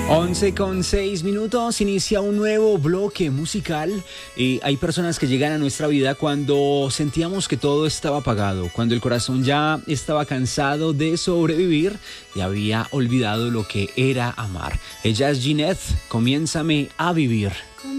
11:06, inicia un nuevo bloque musical. Hay personas que llegan a nuestra vida cuando sentíamos que todo estaba apagado, cuando el corazón ya estaba cansado de sobrevivir y había olvidado lo que era amar. Ella es Ginette, Comiénzame a vivir.